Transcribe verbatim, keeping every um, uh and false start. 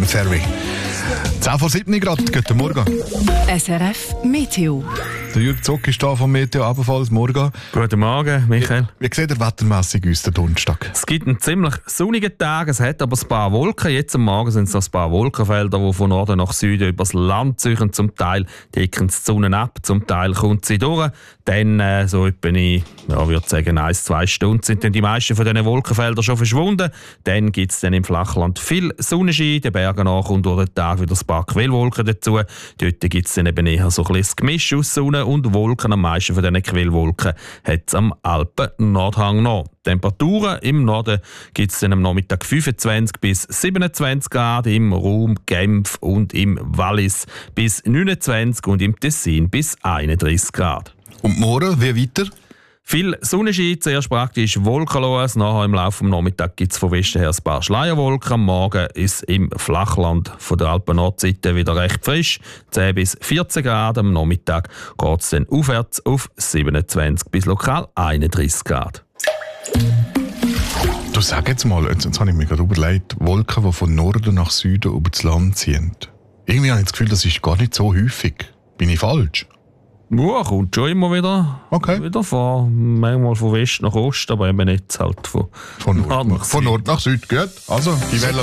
Ferry. zehn vor sieben Grad, guten Morgen. S R F Meteo. Der Jürg Zock ist da vom Meteo, ebenfalls morgen. Guten Morgen, Michael. Wie, wie sieht der wettermässig aus, der Donnerstag? Es gibt einen ziemlich sonnigen Tag, es hat aber ein paar Wolken. Jetzt am Morgen sind es noch ein paar Wolkenfelder, die von Norden nach Süden übers Land ziehen. Zum Teil decken die Sonne ab, zum Teil kommt sie durch. Dann, äh, so etwa in, ja, würde sagen, ein, zwei Stunden sind dann die meisten von diesen Wolkenfeldern schon verschwunden. Dann gibt es dann im Flachland viel Sonnenschein. Den Bergen nach und durch den Tag wieder ein paar Quellwolken dazu. Dort gibt es dann eben eher so ein bisschen das Gemisch aus Sonne und Wolken. Am meisten von diesen Quellwolken hat es am Alpen-Nordhang noch. Temperaturen im Norden gibt es dann am Nachmittag fünfundzwanzig bis siebenundzwanzig Grad, im Raum Genf und im Wallis bis neunundzwanzig und im Tessin bis einunddreißig Grad. Und morgen, wie weiter? Viel Sonnenschein, zuerst praktisch wolkenlos. Nachher im Laufe des Nachmittags gibt es von Westen her ein paar Schleierwolken. Am Morgen ist im Flachland von der Alpen-Nordseite wieder recht frisch. zehn bis vierzehn Grad. Am Nachmittag geht es dann aufwärts auf siebenundzwanzig bis lokal einunddreißig Grad. Du sag jetzt mal, jetzt, jetzt habe ich mir gerade überlegt, Wolken, die von Norden nach Süden über das Land ziehen. Irgendwie habe ich das Gefühl, das ist gar nicht so häufig. Bin ich falsch? Ja, kommt schon immer wieder, okay. wieder vor. Manchmal von West nach Ost, aber eben nicht halt von, von Nord, Nord nach von Süd. Nord nach Süd. Gut, also die Welle